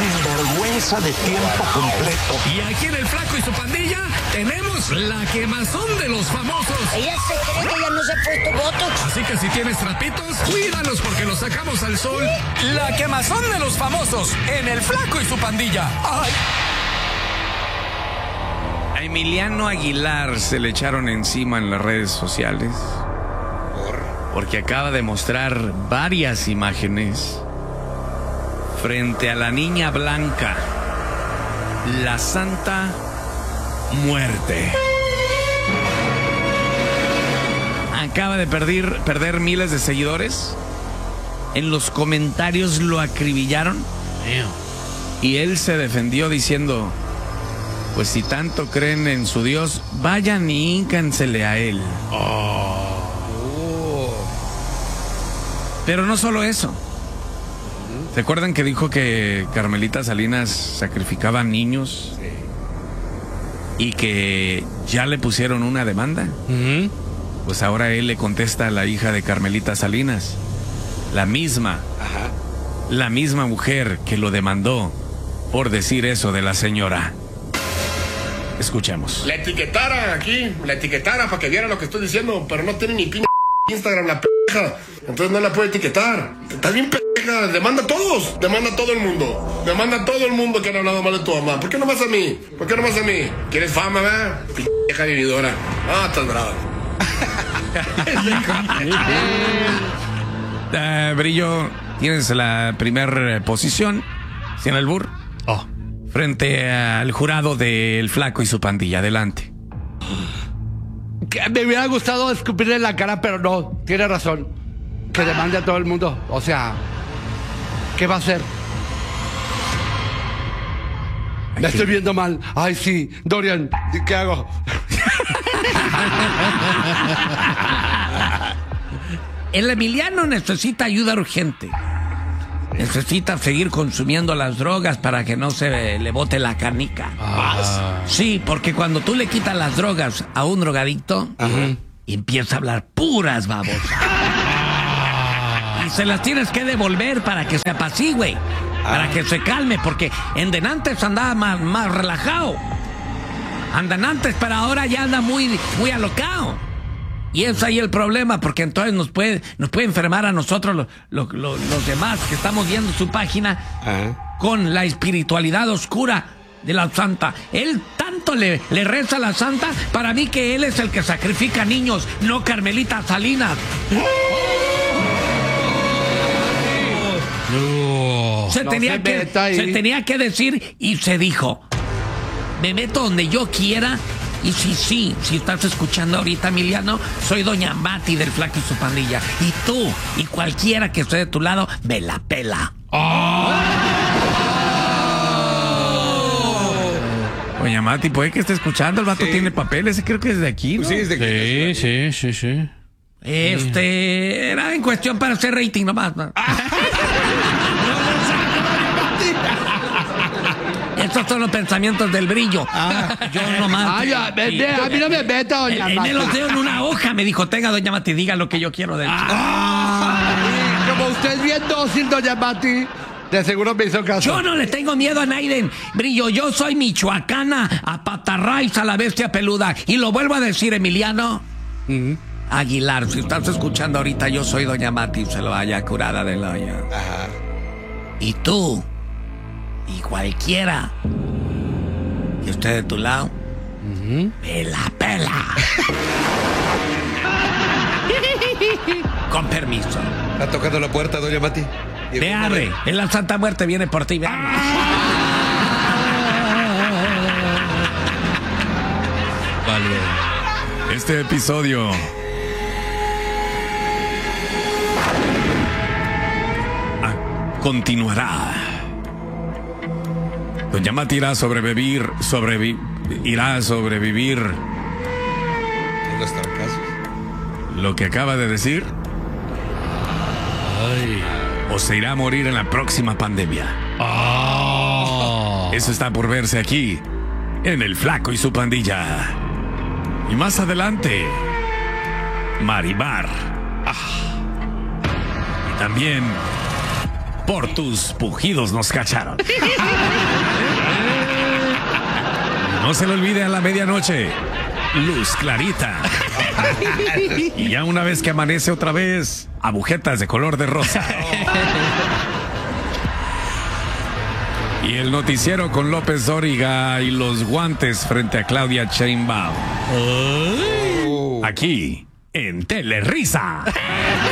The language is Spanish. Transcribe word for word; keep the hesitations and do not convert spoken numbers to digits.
sinvergüenza de tiempo completo. Y aquí en El Flaco y su Pandilla tenemos la quemazón de los famosos. Ella se cree que ya no se ha puesto botox. Así que si tienes trapitos, cuídalos porque los sacamos al sol. La quemazón de los famosos en El Flaco y su Pandilla. ¡Ay! A Emiliano Aguilar se le echaron encima en las redes sociales porque acaba de mostrar varias imágenes frente a la niña Blanca, la Santa Muerte. Acaba de perder, perder miles de seguidores. En los comentarios lo acribillaron y él se defendió diciendo: pues si tanto creen en su Dios, vayan y híncansele a él. Oh. Pero no solo eso. ¿Se acuerdan que dijo que Carmelita Salinas sacrificaba niños? Sí. Y que ya le pusieron una demanda. Uh-huh. Pues ahora él le contesta a la hija de Carmelita Salinas, la misma, Ajá. la misma mujer que lo demandó por decir eso de la señora. Escuchemos. La etiquetara aquí, la etiquetara para que viera lo que estoy diciendo, pero no tiene ni p*** Instagram la p***, entonces no la puede etiquetar. Está bien p***, demanda a todos, demanda a todo el mundo, demanda a todo el mundo que han hablado mal de tu mamá. ¿Por qué no más a mí? ¿Por qué no más a mí? ¿Quieres fama, verdad? P*** vieja vividora. Ah, estás brava. uh, Brillo, tienes la primer posición, sin albur. Oh. Frente al jurado del Flaco y su Pandilla. Adelante. Me hubiera gustado escupirle en la cara, pero no, tiene razón. Que demande a todo el mundo. O sea, ¿qué va a hacer? Me estoy viendo mal. Ay, sí, Dorian, ¿qué hago? El Emiliano necesita ayuda urgente. Necesita seguir consumiendo las drogas para que no se le bote la canica. Ah. Sí, porque cuando tú le quitas las drogas a un drogadicto, uh-huh. empieza a hablar puras babosas. Ah. Y se las tienes que devolver para que se apacigüe, ah. para que se calme, porque en denantes andaba más, más relajado. Andan antes, pero ahora ya anda muy, muy alocado. Y es ahí el problema, porque entonces nos puede, nos puede enfermar a nosotros lo, lo, lo, los demás que estamos viendo su página Ajá. con la espiritualidad oscura de la Santa. Él tanto le, le reza a la Santa, para mí que él es el que sacrifica niños, no Carmelita Salinas. No. Se, no tenía se, que, se tenía que decir y se dijo. Me meto donde yo quiera. Y sí, sí, si estás escuchando ahorita, Emiliano, soy Doña Mati del Flaco y su Pandilla. Y tú, y cualquiera que esté de tu lado, me la pela. Oh. Oh. Doña Mati, puede que esté escuchando, el vato sí. tiene papeles, creo que es de aquí, ¿no? Sí, es de aquí. Sí, sí, sí, sí. Este, era en cuestión para hacer rating nomás, ¿no? Estos son los pensamientos del Brillo. Ah, yo nomás. Ah, ya, vete, a mí no me meta, Doña Mati. Él los dio en una hoja, me dijo, tenga, Doña Mati, diga lo que yo quiero decir. Ah, como usted es bien dócil, Doña Mati, de seguro me hizo caso. Yo no le tengo miedo a Naiden, Brillo, yo soy michoacana, a patarraíz, a la bestia peluda. Y lo vuelvo a decir, Emiliano uh-huh. Aguilar, si estás escuchando ahorita, yo soy Doña Mati, se lo vaya curada de la olla. Ajá. Y tú... y cualquiera que esté de tu lado, uh-huh. me la pela. Con permiso. ¿Ha tocado la puerta, Doña Mati? Ve, abre. En la Santa Muerte viene por ti. Ve, abre. Vale. Este episodio continuará. Doña Mati irá a sobrevivir, sobrevi irá a sobrevivir. En los trancazos. Lo que acaba de decir. Ay. O se irá a morir en la próxima pandemia. Oh. Eso está por verse aquí, en El Flaco y su Pandilla. Y más adelante, Marimar. Ah. Y también Por tus pujidos nos cacharon. No se le olvide a la medianoche. Luz clarita. Y ya una vez que amanece otra vez, agujetas de color de rosa. Y el noticiero con López Dóriga y los guantes frente a Claudia Sheinbaum. Aquí, en Telerisa.